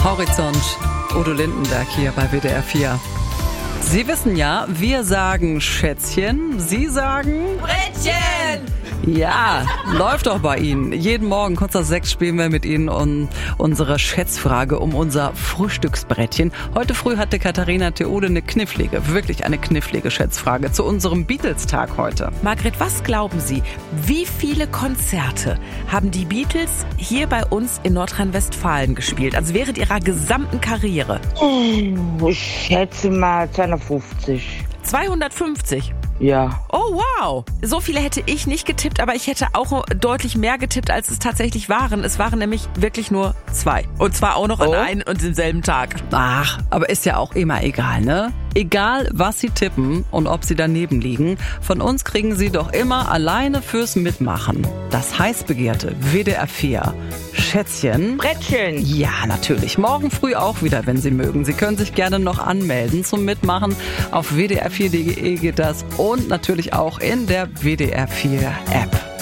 Horizont, Udo Lindenberg hier bei WDR 4. Sie wissen ja, wir sagen Schätzchen, Sie sagen Brettchen! Ja, läuft doch bei Ihnen. Jeden Morgen kurz nach 6 spielen wir mit Ihnen um unsere Schätzfrage, um unser Frühstücksbrettchen. Heute früh hatte Katharina Theode wirklich eine knifflige Schätzfrage zu unserem Beatles-Tag heute. Margret, was glauben Sie, wie viele Konzerte haben die Beatles hier bei uns in Nordrhein-Westfalen gespielt? Also während ihrer gesamten Karriere? Ich schätze mal 250. 250? Ja. Oh, wow. So viele hätte ich nicht getippt, aber ich hätte auch deutlich mehr getippt, als es tatsächlich waren. Es waren nämlich wirklich nur 2. Und zwar auch noch an einem und demselben Tag. Ach, aber ist ja auch immer egal, ne? Egal, was Sie tippen und ob Sie daneben liegen, von uns kriegen Sie doch immer alleine fürs Mitmachen das heiß begehrte WDR 4 Schätzchen. Brettchen. Ja, natürlich. Morgen früh auch wieder, wenn Sie mögen. Sie können sich gerne noch anmelden zum Mitmachen. Auf wdr4.de geht das und natürlich auch in der WDR 4 App.